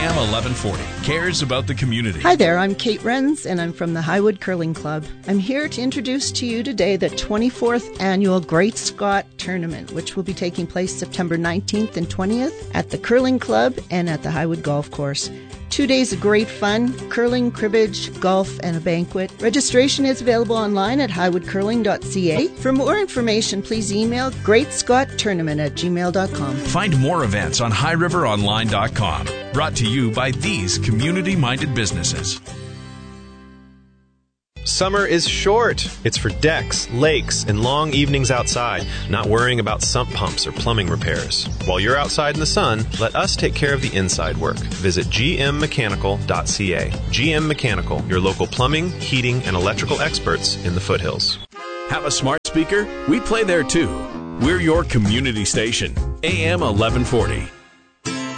AM 1140 cares about the community. Hi there, I'm Kate Renz, and I'm from the Highwood Curling Club. I'm here to introduce to you today the 24th Annual Great Scott Tournament, which will be taking place September 19th and 20th at the Curling Club and at the Highwood Golf Course. 2 days of great fun, curling, cribbage, golf, and a banquet. Registration is available online at highwoodcurling.ca. For more information, please email greatscotttournament@gmail.com. Find more events on highriveronline.com. Brought to you by these community-minded businesses. Summer is short. It's for decks, lakes, and long evenings outside, not worrying about sump pumps or plumbing repairs. While you're outside in the sun, let us take care of the inside work. Visit gmmechanical.ca. GM Mechanical, your local plumbing, heating, and electrical experts in the foothills. Have a smart speaker? We play there too. We're your community station, AM 1140.